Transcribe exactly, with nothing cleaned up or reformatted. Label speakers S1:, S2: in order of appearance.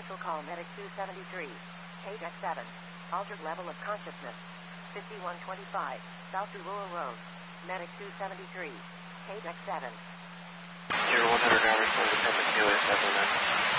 S1: Special call Medic two seventy-three. Page X seven. Altered level of consciousness. fifty-one twenty-five. South Rural Road. Medic two seventy-three. Page X seven.
S2: Zero one hundred hours, one to seven, Q S,